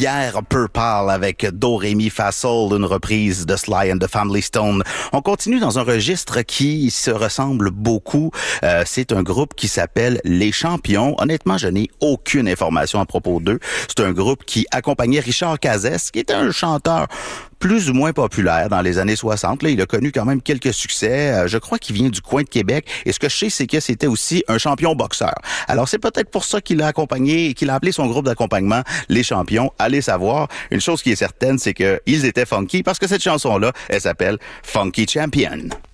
Pierre Purple avec Do Re Mi Fa Sol, une reprise de Sly and the Family Stone. On continue dans un registre qui se ressemble beaucoup. C'est un groupe qui s'appelle Les Champions. Honnêtement, je n'ai aucune information à propos d'eux. C'est un groupe qui accompagnait Richard Cazès, qui était un chanteur plus ou moins populaire dans les années 60. Là, il a connu quand même quelques succès. Je crois qu'il vient du coin de Québec. Et ce que je sais, c'est que c'était aussi un champion boxeur. Alors, c'est peut-être pour ça qu'il a accompagné et qu'il a appelé son groupe d'accompagnement Les Champions. Allez savoir. Une chose qui est certaine, c'est qu'ils étaient funky parce que cette chanson-là, elle s'appelle Funky Champion.